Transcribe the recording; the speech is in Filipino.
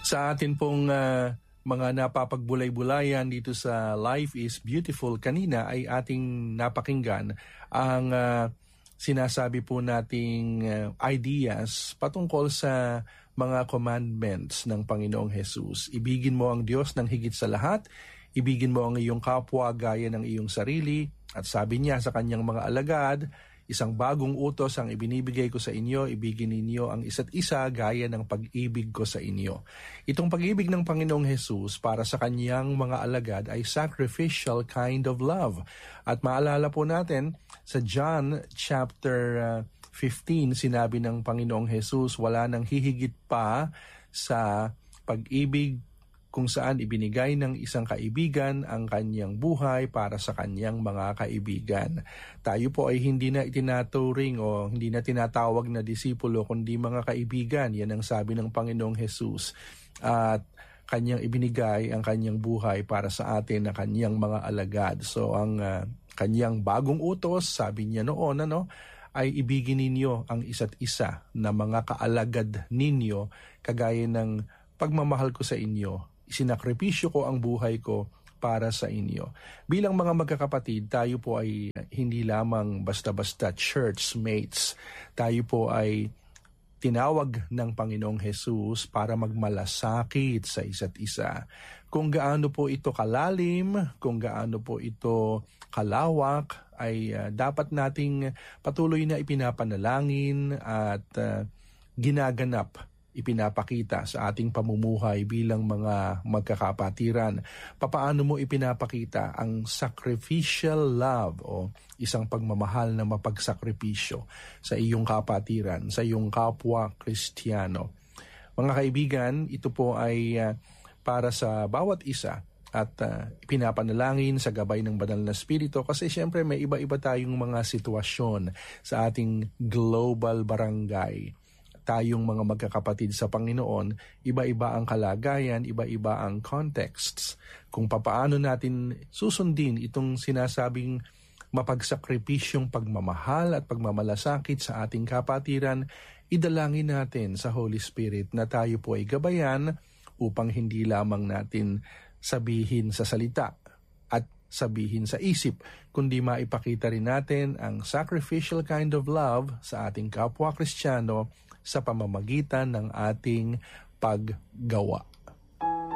Sa atin pong mga napapagbulay-bulayan dito sa Life is Beautiful, kanina ay ating napakinggan ang sinasabi po nating ideas patungkol sa mga commandments ng Panginoong Hesus. Ibigin mo ang Diyos ng higit sa lahat, ibigin mo ang iyong kapwa gaya ng iyong sarili, at sabi niya sa kanyang mga alagad, isang bagong utos ang ibinibigay ko sa inyo, ibigin ninyo ang isa't isa gaya ng pag-ibig ko sa inyo. Itong pag-ibig ng Panginoong Hesus para sa kanyang mga alagad ay sacrificial kind of love. At maalala po natin, sa John chapter 15, sinabi ng Panginoong Hesus, wala nang hihigit pa sa pag-ibig kung saan ibinigay ng isang kaibigan ang kanyang buhay para sa kanyang mga kaibigan. Tayo po ay hindi na itinaturing o hindi na tinatawag na disipulo, kundi mga kaibigan. Yan ang sabi ng Panginoong Hesus. At kanyang ibinigay ang kanyang buhay para sa atin na kanyang mga alagad. So ang kanyang bagong utos, sabi niya noon, ay ibigin ninyo ang isa't isa na mga kaalagad ninyo kagaya ng pagmamahal ko sa inyo. Isinakripisyo ko ang buhay ko para sa inyo. Bilang mga magkakapatid, tayo po ay hindi lamang basta-basta church mates. Tayo po ay tinawag ng Panginoong Hesus para magmalasakit sa isa't isa. Kung gaano po ito kalalim, kung gaano po ito kalawak, ay dapat nating patuloy na ipinapanalangin at ginaganap, ipinapakita sa ating pamumuhay bilang mga magkakapatiran. Papaano mo ipinapakita ang sacrificial love o isang pagmamahal na mapagsakripisyo sa iyong kapatiran, sa iyong kapwa Kristiyano? Mga kaibigan, ito po ay para sa bawat isa at ipinapanalangin sa gabay ng Banal na Espiritu kasi siyempre may iba-iba tayong mga sitwasyon sa ating global barangay. Tayong mga magkakapatid sa Panginoon, iba-iba ang kalagayan, iba-iba ang contexts. Kung papaano natin susundin itong sinasabing mapagsakripisyong pagmamahal at pagmamalasakit sa ating kapatiran, idalangin natin sa Holy Spirit na tayo po ay gabayan upang hindi lamang natin sabihin sa salita at sabihin sa isip, kundi maipakita rin natin ang sacrificial kind of love sa ating kapwa Kristiyano sa pamamagitan ng ating paggawa.